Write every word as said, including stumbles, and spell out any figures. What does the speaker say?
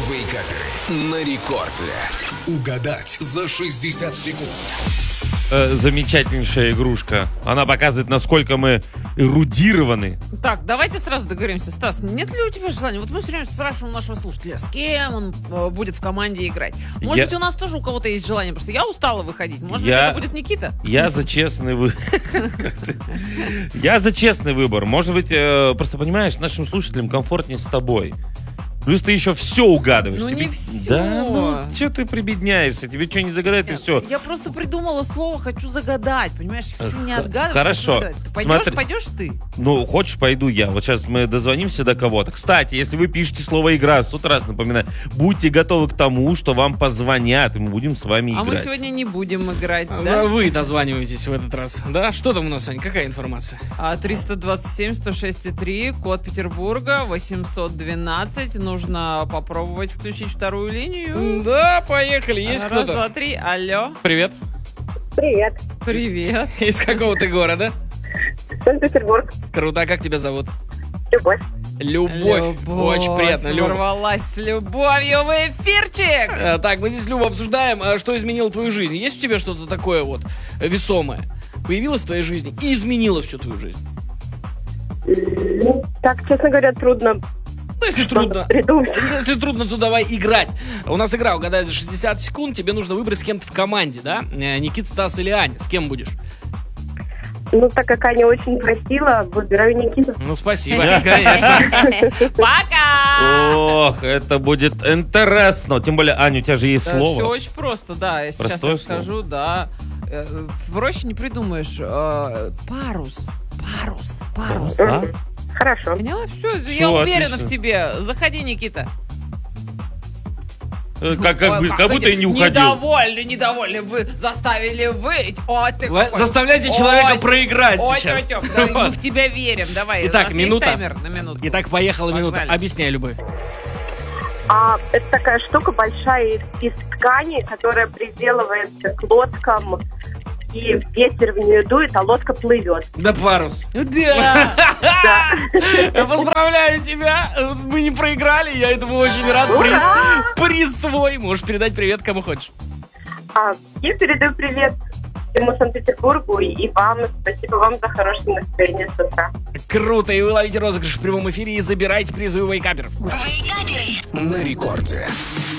Вейкаперы на рекорде. Угадать за шестьдесят секунд. Э, замечательнейшая игрушка. Она показывает, насколько мы эрудированы. Так, давайте сразу договоримся. Стас, нет ли у тебя желания? Вот мы все время спрашиваем нашего слушателя, с кем он э, будет в команде играть. Может Я- быть, у нас тоже у кого-то есть желание, потому что я устала выходить. Может быть, Я- это будет Никита? Я за честный выбор. Я за честный выбор. Может быть, э, просто понимаешь, нашим слушателям комфортнее с тобой. Плюс ты еще все угадываешь. Ну, Тебе- не всё. Да, ну, что ты прибедняешься? Тебе что не загадать, и все. Я просто придумала слово «хочу загадать», понимаешь? Хочу не отгадывать, Хорошо. хочу загадать. Ты пойдешь, Смотри. пойдешь ты? Ну, хочешь, пойду я. Вот сейчас мы дозвонимся до кого-то. Кстати, если вы пишете слово «игра», с утра раз напоминаю, будьте готовы к тому, что вам позвонят, и мы будем с вами А играть. мы сегодня не будем играть, Да? да? Вы дозваниваетесь в этот раз. Да? Что там у нас, Ань? Какая информация? А, триста двадцать семь сто шесть три, код Петербурга, восемьсот двенадцать. Нужно попробовать включить вторую линию. Да, поехали. Есть Раз, кто-то? два, три. Алло. Привет. Привет, Привет. Из какого ты города? Санкт-Петербург. Круто. А как тебя зовут? Любовь. Любовь. Очень приятно, Люба. Ворвалась с любовью в эфирчик. Э, Так, мы здесь, Люба, обсуждаем, а, что изменило твою жизнь. Есть у тебя что-то такое вот э, весомое? Появилось в твоей жизни и изменило всю твою жизнь? Ну, так, честно говоря, трудно Ну, если что-то трудно, придумать. если трудно, то давай играть. У нас игра угадай за шестьдесят секунд. Тебе нужно выбрать, с кем ты в команде, да? Э, Никит, Стас или Аня. С кем будешь? Ну, так как Аня очень просила, выбираю Никиту. Ну, спасибо, конечно. Пока. Ох, это будет интересно. Тем более, Аня, у тебя же есть Все слово. очень просто, да. Я сейчас Простое расскажу, да. Э, Проще не придумаешь. Э, Парус. Парус. Парус. А? Хорошо. Поняла? Все, Всё, я уверена отлично. в тебе. Заходи, Никита. Э, Как, как, Ой, бы- как будто эти и не уходил. Недовольны, недовольны. Вы заставили выйти. О, ты Вы какой. заставляете человека Ой, проиграть Ой, сейчас. тётёк, да, мы в тебя верим. Давай. Итак, у нас минута. Есть таймер на минуту. Итак, поехала минута. Погнали. Объясняй, Любовь. А, это такая штука большая из, из ткани, которая приделывается к лодкам, и ветер в нее дует, а лодка плывет. Да, парус. Да. Да. Я поздравляю тебя. Мы не проиграли. Я этому очень рад. Ура! Приз, приз твой. Можешь передать привет кому хочешь. А, я передаю привет всему Санкт-Петербургу и вам. Спасибо вам за хорошее настроение с утра. Круто. И вы ловите розыгрыш в прямом эфире и забирайте призы у вейкаперов. На рекорде.